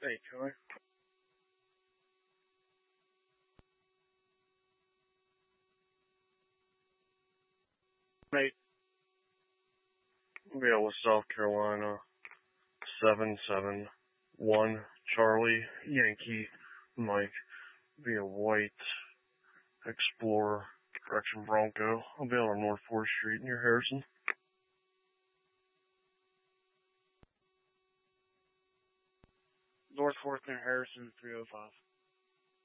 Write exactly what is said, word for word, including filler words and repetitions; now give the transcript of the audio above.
Hey, Troy. Mate, yeah, with South Carolina, seven seven one Charlie Yankee Mike via White Explorer Correction Bronco. I'll be on North fourth Street near Harrison. North fourth near Harrison, three oh five.